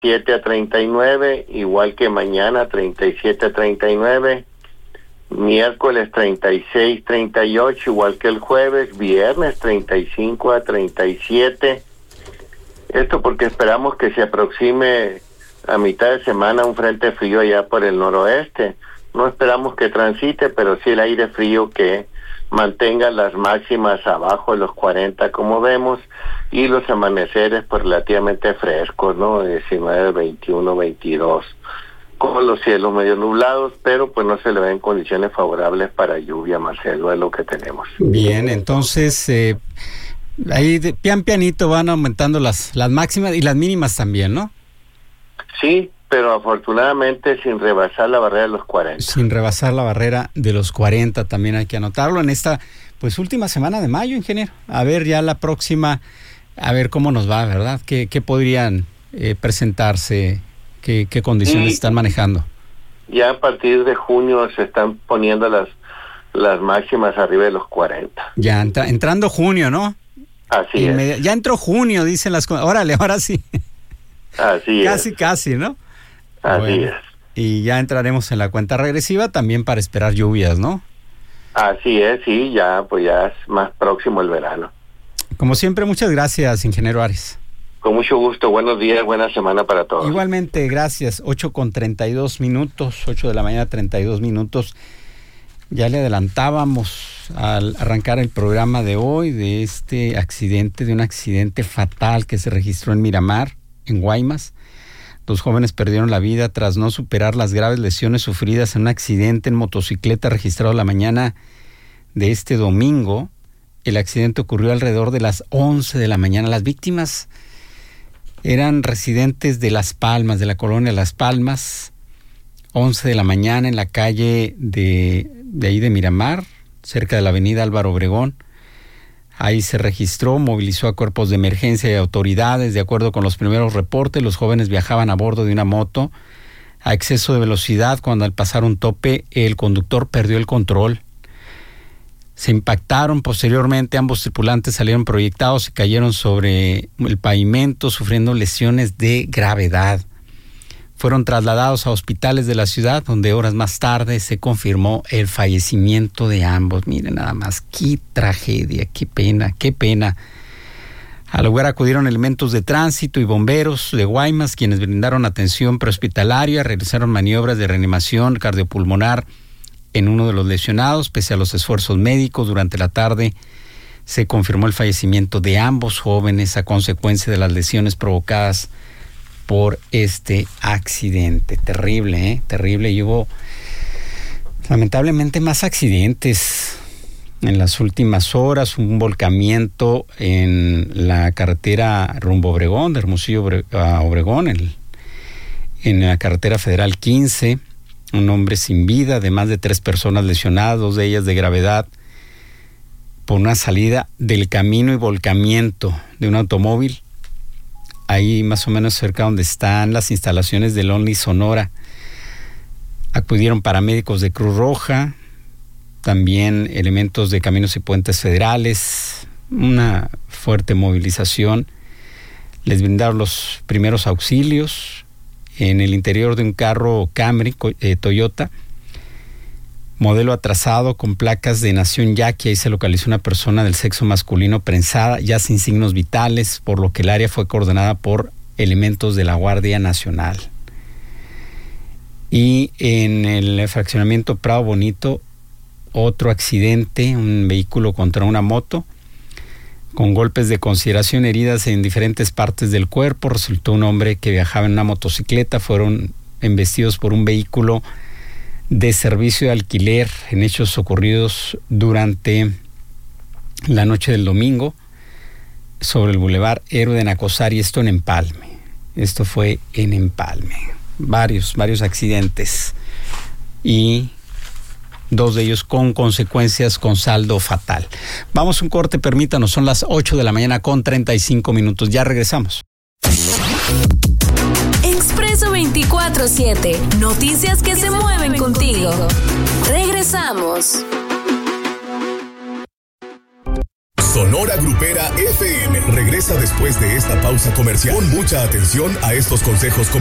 37 a 39, igual que mañana 37 a 39, miércoles 36, 38, igual que el jueves, viernes 35 a 37. Esto porque esperamos que se aproxime a mitad de semana un frente frío allá por el noroeste. No esperamos que transite, pero sí el aire frío que mantenga las máximas abajo de los 40, como vemos, y los amaneceres pues relativamente frescos, ¿no? 19, 21, 22, con los cielos medio nublados, pero pues no se le ven condiciones favorables para lluvia, Marcelo, es lo que tenemos. Bien, entonces ahí pian pianito van aumentando las máximas y las mínimas también, ¿no? Sí, pero afortunadamente sin rebasar la barrera de los 40. Sin rebasar la barrera de los 40, también hay que anotarlo en esta pues última semana de mayo, ingeniero. A ver ya la próxima, a ver cómo nos va, ¿verdad? ¿Qué podrían presentarse? ¿Qué condiciones están manejando? Ya a partir de junio se están poniendo las máximas arriba de los 40. Ya entrando junio, ¿no? Así es. Ya entró junio, dicen las cosas. Órale, ahora sí. Así es. Casi, ¿no? Así es. Y ya entraremos en la cuenta regresiva también para esperar lluvias, ¿no? Así es, sí, ya es más próximo el verano. Como siempre, muchas gracias, ingeniero Ares. Con mucho gusto, buenos días, buena semana para todos. Igualmente, gracias. 8:32, 8 de la mañana, 32 minutos. Ya le adelantábamos al arrancar el programa de hoy de un accidente fatal que se registró en Miramar, en Guaymas. 2 jóvenes perdieron la vida tras no superar las graves lesiones sufridas en un accidente en motocicleta registrado la mañana de este domingo. El accidente ocurrió alrededor de las 11 de la mañana. Las víctimas eran residentes de Las Palmas, de la colonia Las Palmas. 11 de la mañana en la calle de ahí de Miramar, cerca de la avenida Álvaro Obregón. Ahí se registró, movilizó a cuerpos de emergencia y autoridades. De acuerdo con los primeros reportes, los jóvenes viajaban a bordo de una moto a exceso de velocidad. Cuando al pasar un tope, el conductor perdió el control. Se impactaron. Posteriormente, ambos tripulantes salieron proyectados y cayeron sobre el pavimento, sufriendo lesiones de gravedad. Fueron trasladados a hospitales de la ciudad, donde horas más tarde se confirmó el fallecimiento de ambos. Miren nada más, qué tragedia, qué pena. Al lugar acudieron elementos de tránsito y bomberos de Guaymas, quienes brindaron atención prehospitalaria, realizaron maniobras de reanimación cardiopulmonar en uno de los lesionados. Pese a los esfuerzos médicos, durante la tarde se confirmó el fallecimiento de ambos jóvenes a consecuencia de las lesiones provocadas por este accidente. Terrible, terrible. Y hubo lamentablemente más accidentes en las últimas horas. Un volcamiento en la carretera rumbo Obregón, de Hermosillo a Obregón, en la carretera federal 15. Un hombre sin vida, además de 3 personas lesionadas, 2 de ellas de gravedad, por una salida del camino y volcamiento de un automóvil. Ahí más o menos cerca donde están las instalaciones del Only Sonora. Acudieron paramédicos de Cruz Roja, también elementos de Caminos y Puentes Federales, una fuerte movilización. Les brindaron los primeros auxilios en el interior de un carro Camry Toyota, modelo atrasado con placas de Nación Yaqui. Ahí se localizó una persona del sexo masculino prensada, ya sin signos vitales, por lo que el área fue coordinada por elementos de la Guardia Nacional. Y en el fraccionamiento Prado Bonito, otro accidente, un vehículo contra una moto, con golpes de consideración, heridas en diferentes partes del cuerpo. Resultó un hombre que viajaba en una motocicleta. Fueron embestidos por un vehículo de servicio de alquiler en hechos ocurridos durante la noche del domingo sobre el Boulevard Héroe de Nacosari, esto en Empalme. Esto fue en Empalme. Varios accidentes y 2 de ellos con consecuencias, con saldo fatal. Vamos a un corte, permítanos, son las 8 de la mañana con 35 minutos. Ya regresamos. Expreso 24/7. Noticias que se mueven contigo. Regresamos. Sonora Sonora Grupera FM regresa después de esta pausa comercial. Pon mucha atención a estos consejos comerciales.